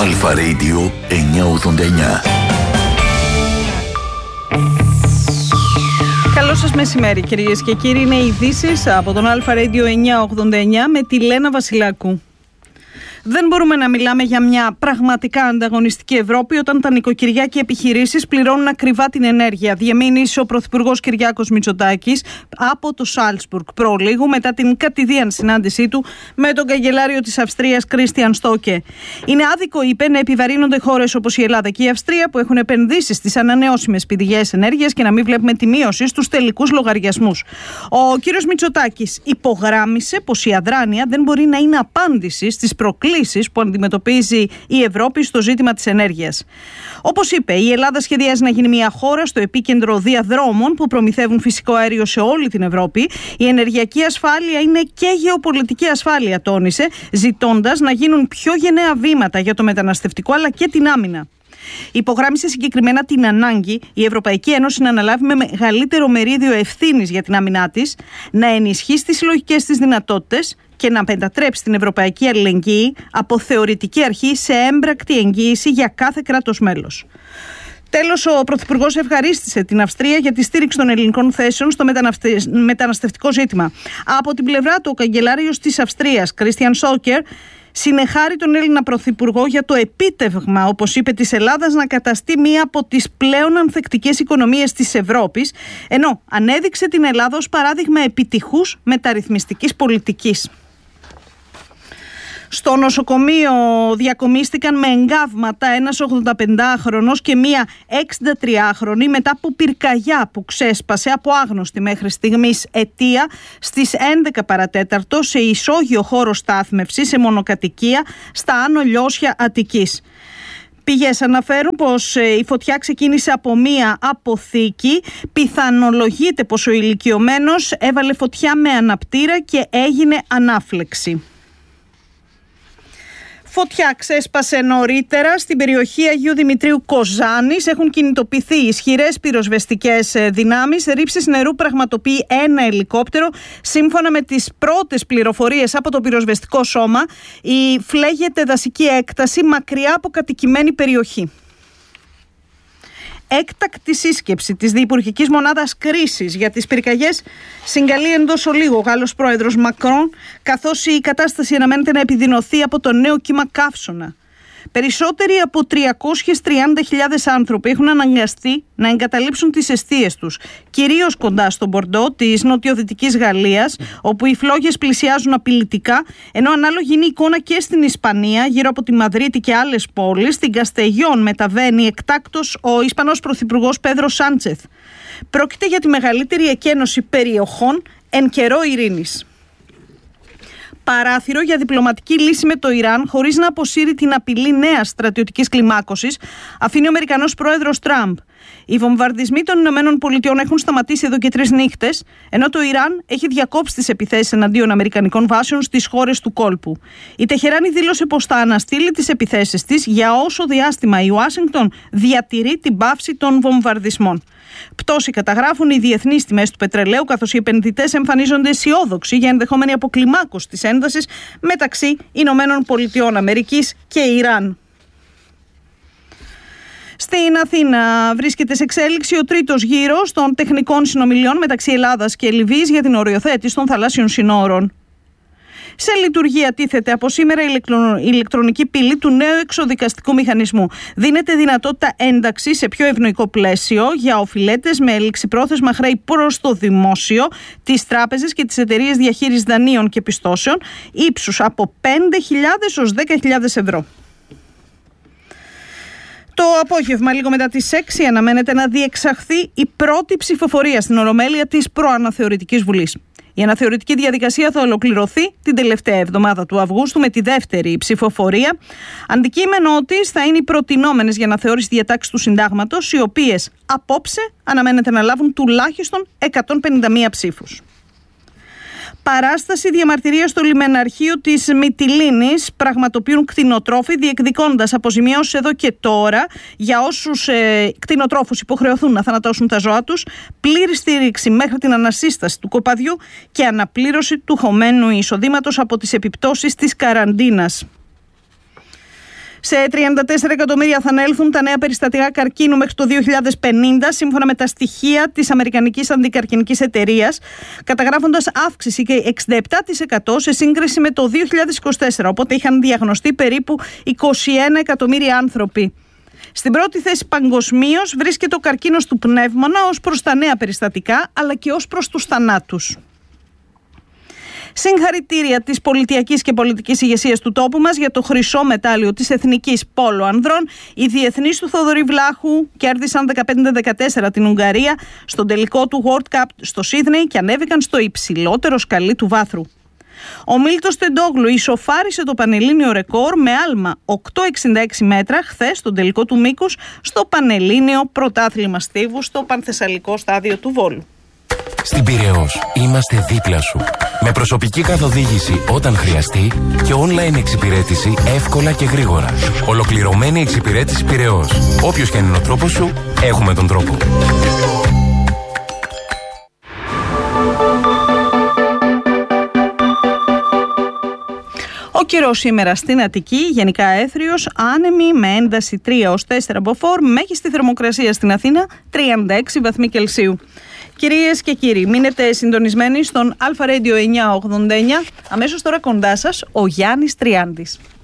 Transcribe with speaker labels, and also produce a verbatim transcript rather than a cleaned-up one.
Speaker 1: Αλφα Radio εννιακόσια ογδόντα εννιά.
Speaker 2: Καλό σας μεσημέρι, κυρίες και κύριοι. Είναι οι ειδήσεις από τον Αλφα Radio εννιακόσια ογδόντα εννιά με τη Λένα Βασιλάκου. Δεν μπορούμε να μιλάμε για μια πραγματικά ανταγωνιστική Ευρώπη όταν τα νοικοκυριά και οι επιχειρήσεις πληρώνουν ακριβά την ενέργεια. Διεμήνυσε ο Πρωθυπουργός Κυριάκος Μητσοτάκης από το Σάλτσμπουργκ προλίγου μετά την κατηδίαν συνάντησή του με τον καγκελάριο της Αυστρίας Κρίστιαν Στόκε. Είναι άδικο, είπε, να επιβαρύνονται χώρες όπως η Ελλάδα και η Αυστρία που έχουν επενδύσει στις ανανεώσιμες πηγές ενέργειας και να μην βλέπουμε τη μείωση στους τελικούς λογαριασμούς. Ο κύριος Μητσοτάκης υπογράμμισε πως η αδράνεια δεν μπορεί να είναι απάντηση στις προκλήσεις που αντιμετωπίζει η Ευρώπη στο ζήτημα της ενέργειας. Όπως είπε, η Ελλάδα σχεδιάζει να γίνει μια χώρα στο επίκεντρο διαδρόμων που προμηθεύουν φυσικό αέριο σε όλη την Ευρώπη. Η ενεργειακή ασφάλεια είναι και γεωπολιτική ασφάλεια, τόνισε, ζητώντας να γίνουν πιο γενναία βήματα για το μεταναστευτικό αλλά και την άμυνα. Υπογράμμισε συγκεκριμένα την ανάγκη η Ευρωπαϊκή Ένωση να αναλάβει με μεγαλύτερο μερίδιο ευθύνης για την άμυνά της, να ενισχύσει τις συλλογικές της δυνατότητες και να μετατρέψει την ευρωπαϊκή αλληλεγγύη από θεωρητική αρχή σε έμπρακτη εγγύηση για κάθε κράτος μέλος. Τέλος, ο Πρωθυπουργός ευχαρίστησε την Αυστρία για τη στήριξη των ελληνικών θέσεων στο μεταναστευτικό ζήτημα. Από την πλευρά του, ο καγκελάριος της Αυστρίας, Κρίστιαν Στόκε, συνεχάρει τον Έλληνα Πρωθυπουργό για το επίτευγμα, όπως είπε, της Ελλάδας να καταστεί μία από τις πλέον ανθεκτικές οικονομίες της Ευρώπης, ενώ ανέδειξε την Ελλάδα ως παράδειγμα επιτυχούς μεταρρυθμιστικής πολιτικής. Στο νοσοκομείο διακομίστηκαν με εγκάβματα ένας ογδονταπεντάχρονος και μία εξηντατριάχρονη μετά από πυρκαγιά που ξέσπασε από άγνωστη μέχρι στιγμής αιτία στις έντεκα παρατέταρτο σε ισόγειο χώρο στάθμευσης σε μονοκατοικία στα Άνω Λιώσια Αττικής. Πηγές αναφέρουν πως η φωτιά ξεκίνησε από μία αποθήκη. Πιθανολογείται πως ο ηλικιωμένος έβαλε φωτιά με αναπτήρα και έγινε ανάφλεξη. Φωτιά ξέσπασε νωρίτερα στην περιοχή Αγίου Δημητρίου Κοζάνης. Έχουν κινητοποιηθεί ισχυρές πυροσβεστικές δυνάμεις. Ρήψεις νερού πραγματοποιεί ένα ελικόπτερο. Σύμφωνα με τις πρώτες πληροφορίες από το πυροσβεστικό σώμα, η φλέγεται δασική έκταση μακριά από κατοικημένη περιοχή. Έκτακτη σύσκεψη της Διυπουργικής Μονάδας Κρίσης για τις πυρκαγιές συγκαλεί εντός ολίγου ο Γάλλος πρόεδρος Μακρόν, καθώς η κατάσταση αναμένεται να επιδεινωθεί από το νέο κύμα καύσωνα. Περισσότεροι από τριακόσιες τριάντα χιλιάδες άνθρωποι έχουν αναγκαστεί να εγκαταλείψουν τις εστίες τους, κυρίως κοντά στο Μπορντό της νοτιοδυτικής Γαλλίας, όπου οι φλόγες πλησιάζουν απειλητικά, ενώ ανάλογη είναι η εικόνα και στην Ισπανία, γύρω από τη Μαδρίτη και άλλες πόλεις. Στην Καστεγιόν μεταβαίνει εκτάκτος ο Ισπανός Πρωθυπουργός Πέδρο Σάντσεθ. Πρόκειται για τη μεγαλύτερη εκένωση περιοχών εν καιρό ειρήνης. Παράθυρο για διπλωματική λύση με το Ιράν χωρίς να αποσύρει την απειλή νέας στρατιωτικής κλιμάκωσης αφήνει ο Αμερικανός πρόεδρος Τραμπ. Οι βομβαρδισμοί των Ηνωμένων Πολιτειών έχουν σταματήσει εδώ και τρεις νύχτες, ενώ το Ιράν έχει διακόψει τις επιθέσεις εναντίον αμερικανικών βάσεων στις χώρες του κόλπου. Η Τεχεράνη δήλωσε πως θα αναστείλει τις επιθέσεις της για όσο διάστημα η Ουάσιγκτον διατηρεί την πάυση των βομβαρδισμών. Πτώση καταγράφουν οι διεθνείς τιμές του πετρελαίου, καθώς οι επενδυτές εμφανίζονται αισιόδοξοι για ενδεχόμενη αποκλιμάκωση της έντασης μεταξύ Ηνωμένων Πολιτειών Αμερικής και Ιράν. Στην Αθήνα βρίσκεται σε εξέλιξη ο τρίτος γύρος των τεχνικών συνομιλιών μεταξύ Ελλάδας και Λιβύης για την οριοθέτηση των θαλάσσιων συνόρων. Σε λειτουργία τίθεται από σήμερα η ηλεκτρονική πύλη του νέου εξοδικαστικού μηχανισμού. Δίνεται δυνατότητα ένταξη σε πιο ευνοϊκό πλαίσιο για οφειλέτες με ληξιπρόθεσμα χρέη προς το δημόσιο, τις τράπεζες και τις εταιρείες διαχείρισης δανείων και πιστώσεων, ύψους από πέντε χιλιάδες έως δέκα χιλιάδες ευρώ. Το απόγευμα, λίγο μετά τις έξι, αναμένεται να διεξαχθεί η πρώτη ψηφοφορία στην Ολομέλεια της προαναθεωρητικής Βουλής. Η αναθεωρητική διαδικασία θα ολοκληρωθεί την τελευταία εβδομάδα του Αυγούστου με τη δεύτερη ψηφοφορία. Αντικείμενο της θα είναι οι προτινόμενες για αναθεώρηση διατάξεις του συντάγματος, οι οποίες απόψε αναμένεται να λάβουν τουλάχιστον εκατόν πενήντα μία ψήφους. Παράσταση διαμαρτυρίας στο λιμεναρχείο της Μυτιλήνης πραγματοποιούν κτηνοτρόφοι, διεκδικώντας αποζημιώσεις εδώ και τώρα για όσους ε, κτηνοτρόφους υποχρεωθούν να θανατώσουν τα ζώα τους, πλήρη στήριξη μέχρι την ανασύσταση του κοπαδιού και αναπλήρωση του χωμένου εισοδήματος από τις επιπτώσεις της καραντίνας. Σε τριάντα τέσσερα εκατομμύρια θα ανέλθουν τα νέα περιστατικά καρκίνου μέχρι το δύο χιλιάδες πενήντα, σύμφωνα με τα στοιχεία της Αμερικανικής Αντικαρκινικής Εταιρείας, καταγράφοντας αύξηση και εξήντα επτά τοις εκατό σε σύγκριση με το δύο χιλιάδες είκοσι τέσσερα, οπότε είχαν διαγνωστεί περίπου είκοσι ένα εκατομμύρια άνθρωποι. Στην πρώτη θέση παγκοσμίως βρίσκεται ο καρκίνος του πνεύμονα ως προς τα νέα περιστατικά, αλλά και ως προς τους θανάτους. Συγχαρητήρια της πολιτιακής και πολιτικής ηγεσίας του τόπου μας για το χρυσό μετάλλιο της Εθνικής Πόλο Ανδρών. Οι διεθνείς του Θοδωρή Βλάχου κέρδισαν δεκαπέντε δεκατέσσερα την Ουγγαρία στον τελικό του World Cup στο Σίδνεϊ και ανέβηκαν στο υψηλότερο σκαλί του βάθρου. Ο Μίλτος Τεντόγλου ισοφάρισε το πανελλήνιο ρεκόρ με άλμα οκτώ εξήντα έξι μέτρα χθες στον τελικό του μήκους στο Πανελλήνιο Πρωτάθλημα Στίβου στο Πανθεσσαλικό Στάδιο του Βόλου.
Speaker 3: Στην Πειραιώς είμαστε δίπλα σου. Με προσωπική καθοδήγηση όταν χρειαστεί και online εξυπηρέτηση εύκολα και γρήγορα. Ολοκληρωμένη εξυπηρέτηση Πειραιώς. Όποιος και αν είναι ο τρόπος σου, έχουμε τον τρόπο.
Speaker 2: Ο καιρός σήμερα στην Αττική, γενικά έθριος, άνεμη με ένταση τρία έως τέσσερα μποφόρ, μέγιστη θερμοκρασία στην Αθήνα τριάντα έξι βαθμοί Κελσίου. Κυρίες και κύριοι, μείνετε συντονισμένοι στον Αλφα Radio εννιακόσια ογδόντα εννιά. Αμέσως τώρα κοντά σας ο Γιάννης Τριάντης.